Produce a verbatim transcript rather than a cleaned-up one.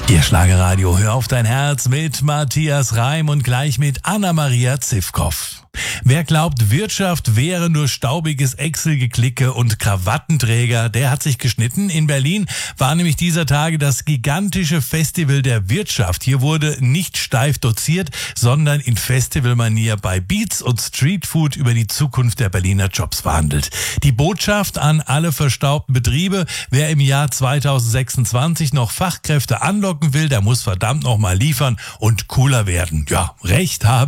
Ihr Schlagerradio, hör auf dein Herz mit Matthias Reim und gleich mit Anna-Maria Zivkow. Wer glaubt, Wirtschaft wäre nur staubiges Excel-Geklicke und Krawattenträger, der hat sich geschnitten. In Berlin war nämlich dieser Tage das gigantische Festival der Wirtschaft. Hier wurde nicht steif doziert, sondern in Festivalmanier bei Beats und Streetfood über die Zukunft der Berliner Jobs verhandelt. Die Botschaft an alle verstaubten Betriebe: Wer im Jahr zweitausendsechsundzwanzig noch Fachkräfte anlocken will, der muss verdammt noch mal liefern und cooler werden. Ja, recht haben